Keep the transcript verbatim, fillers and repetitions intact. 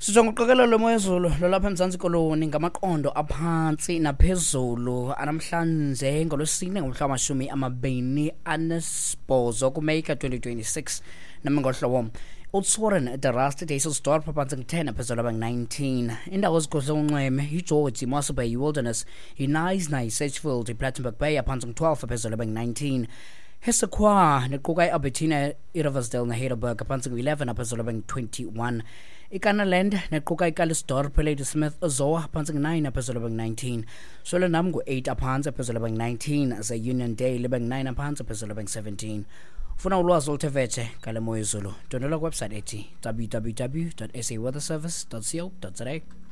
Sijonga uqokelelo lwemozulu lolapha eMzantsi Koloni ngamaqondo aphansi naphezulu anamhlanje ngolwesine ngomhla wamashumi amabini anesibhozo kuMeyi twenty twenty-six nami ngohlobo uTsoren Darasti Dieselsdorp aphansi ngo-ten aphezulu nineteen. Indawo ezigudle unxweme yiGeorge, Mossel Bay, Wilderness, yiNice Nice, Sedgefield, iPlattenberg Bay aphansi ngo-twelve aphezulu nineteen. Hessequa nequka iAlbertina, iRiversdale neHeidelberg aphansi ngo-eleven aphezulu twenty-one. iKanaland nequka iKalisdorp, Ladysmith, Zoa aphansi ngo-nine aphezulu nineteen. Solenham ngu-eight aphansi aphezulu nineteen. ze-Union Day libe ngu-nine aphansi aphezulu seventeen. Funa ulwazi oluthe vetshe ngale mo yezulu, donela kuwebsite ethi w w w dot s a weather service dot co dot za.